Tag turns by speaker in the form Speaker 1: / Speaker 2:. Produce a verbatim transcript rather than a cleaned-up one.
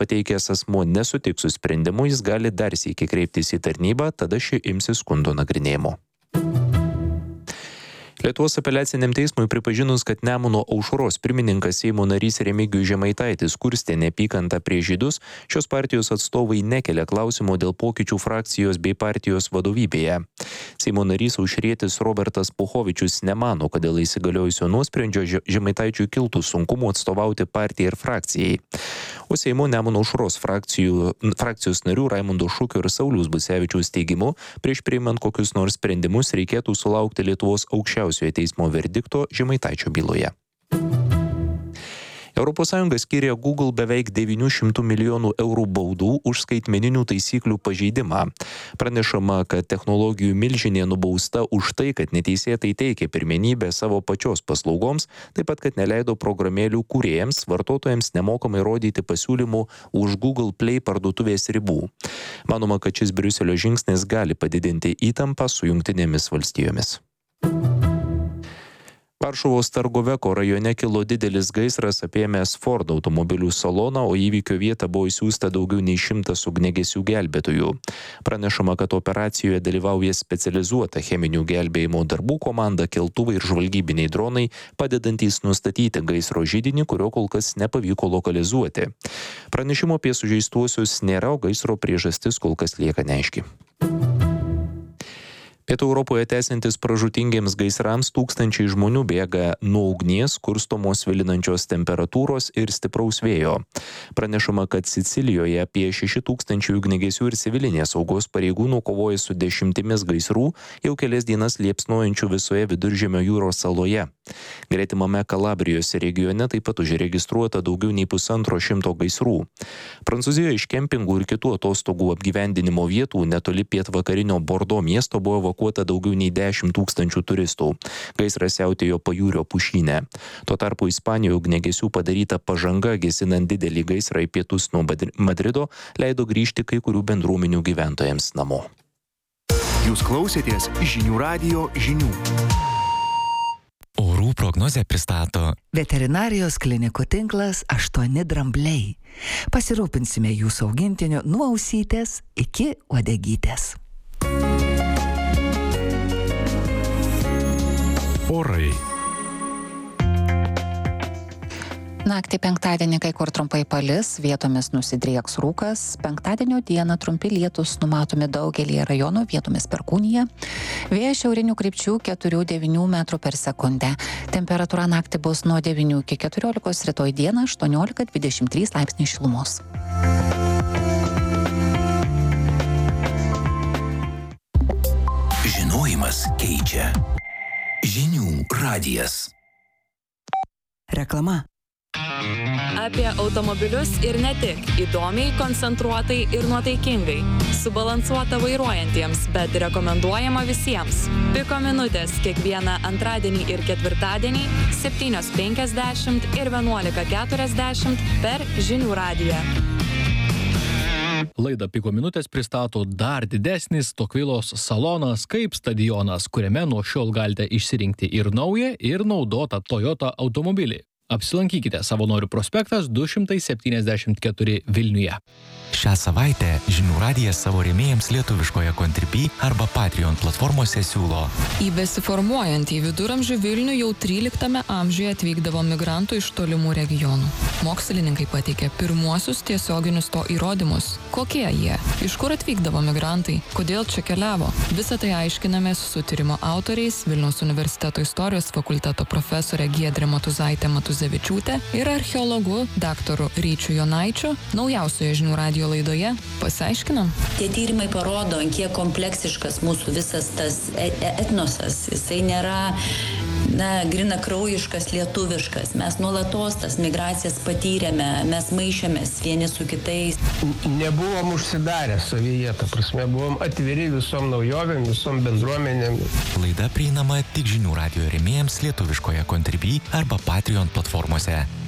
Speaker 1: pateikęs asmuo nesutiks su sprendimu, jis gali dar sykį kreiptis į tarnybą, tada ši imsis skundo nagrinėjimo. Lietuvos apeliaciniam teismui pripažinus, kad Nemuno aušros pirmininkas Seimo narys Remigijus Žemaitaitis kurstė neapykantą prieš žydus, šios partijos atstovai nekelia klausimo dėl pokyčių frakcijos bei partijos vadovybėje. Seimo narys aušrietis Robertas Puchovičius nemano, kad dėl įsigaliojusio nuosprendžio Žemaitaičiui kiltų sunkumų atstovauti partijai ir frakcijai. O Seimo Nemuno aušros frakcijų, frakcijos narių Raimundo Šukio ir Sauliaus Bucevičiaus teigimu, prieš priimant kokius nors sprendimus reikėtų sulaukti Lietuvos aukščiausiojo teismo verdikto Žemaitaičio byloje. Europos Sąjunga skyrė Google beveik devynių šimtų milijonų eurų baudų už skaitmeninių taisyklių pažeidimą. Pranešama, kad technologijų milžinė nubausta už tai, kad neteisėtai teikė pirmenybę savo pačios paslaugoms, taip pat, kad neleido programėlių kūrėjams, vartotojams nemokamai rodyti pasiūlymų už Google Play parduotuvės ribų. Manoma, kad šis Briuselio žingsnis gali padidinti įtampą su Jungtinėmis valstijomis. Varšuvos Targoveko rajone kilo didelis gaisras apėmęs Ford automobilių saloną, o įvykio vietą buvo išsiųsta daugiau nei šimtas ugniagesių gelbėtojų. Pranešama, kad operacijoje dalyvauja specializuota cheminių gelbėjimo darbų komanda, keltuvai ir žvalgybiniai dronai, padedantys nustatyti gaisro židinį, kurio kol kas nepavyko lokalizuoti. Pranešimo apie sužeistuosius nėra, o gaisro priežastis kol kas lieka neaiški. Pietų Europoje tęsiantis pražūtingiems gaisrams tūkstančiai žmonių bėga nuo ugnies, kurstomos svilinančios temperatūros ir stipraus vėjo. Pranešama, kad Sicilijoje apie šeši tūkstančiai ugniagesių ir civilinės saugos pareigūnų kovoja su dešimtimis gaisrų, jau kelias dienas liepsnojančių visoje Viduržemio jūros saloje. Gretimame Kalabrijos regione taip pat užregistruota daugiau nei pusantro šimto gaisrų. Prancūzijoje iš kempingų ir kitų atostogų apgyvendinimo vietų netoli pietvakarinio Bordo miesto buvo evakuota daugiau nei dešimt tūkstančių turistų. Gaisras siautėjo pajūrio pušyne. Tuo tarpu Ispanijoje ugniagesių padaryta pažanga gesinant didelį gaisrą į pietus nuo Madrido leido grįžti kai kurių bendruomenių gyventojams namo.
Speaker 2: Jūs klausėtės žinių radijo žinių.
Speaker 3: Orų prognozę pristato
Speaker 4: Veterinarijos klinikų tinklas aštuoni drambliai. Pasirūpinsime jūsų augintiniu nuo ausytės iki uodegytės.
Speaker 2: Orai.
Speaker 5: Naktį penktadienį kai kur trumpai palis, vietomis nusidrieks rūkas, penktadienio dieną trumpi lietūs numatomi daugelyje rajonų, vietomis perkūnija. Vėjas šiaurinių krypčių keturi devyni metrų per sekundę. Temperatūra naktį bus nuo devynių iki keturiolikos, rytoj dieną aštuoniolika dvidešimt trys laipsniai šilumos.
Speaker 2: Žinojimas keičia. Žinių radijas.
Speaker 4: Reklama.
Speaker 6: Apie automobilius ir ne tik. Įdomiai, koncentruotai ir nuotaikingai. Subalansuota vairuojantiems, bet rekomenduojama visiems. Piko minutės kiekvieną antradienį ir ketvirtadienį septynios penkiasdešimt ir vienuolika keturiasdešimt per Žinių radiją.
Speaker 7: Laidą Piko minutės pristato dar didesnis Tokvilos salonas kaip stadionas, kuriame nuo šiol galite išsirinkti ir naują, ir naudotą Toyota automobilį. Apsilankykite Savanorių prospektas du šimtai septyniasdešimt keturi Vilniuje.
Speaker 3: Šią savaitę Žinių radijas savo rėmėjams lietuviškoje Contribui arba Patreon platformose siūlo.
Speaker 8: Į besiformuojantį viduramžių Vilnių jau tryliktame amžiuje atvykdavo migrantų iš tolimų regionų. Mokslininkai pateikė pirmuosius tiesioginius to įrodymus. Kokie jie? Iš kur atvykdavo migrantai? Kodėl čia keliavo? Visą tai aiškinamės su tyrimo autoriais, Vilniaus universiteto istorijos fakulteto profesorė Giedrė Matuzaitė Matuzevičiūtė ir archeologu daktaru Ryčiu Jonaičiu naujausioje Žinių radijo laidoje. Pasiaiškinam.
Speaker 9: Tie tyrimai parodo, kiek kompleksiškas mūsų visas tas etnosas. Jisai nėra na, grina kraujiškas, lietuviškas. Mes nuolatos tas migracijas patyrėme, mes maišėmės vieni su kitais.
Speaker 10: Nebuvom užsidarę savyje, ta prasme, buvom atviri visom naujovėm, visom bendruomenėm.
Speaker 3: Laida prieinama tik Žinių radijo rėmėjams lietuviškoje Contribui arba Patreon platformose.